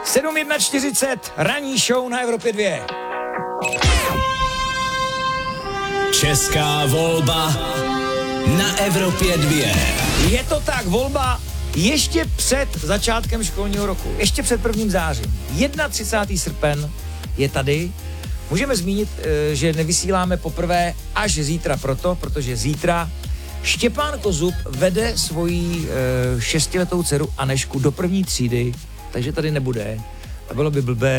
7:41, ranní show na Evropě 2. Česká volba na Evropě 2. Je to tak, volba ještě před začátkem školního roku, ještě před 1. zářím. 31. srpen je tady. Můžeme zmínit, že nevysíláme poprvé až zítra protože zítra Štěpán Kozub vede svoji 6letou dceru Anešku do 1. třídy, takže tady nebude. A bylo by blbé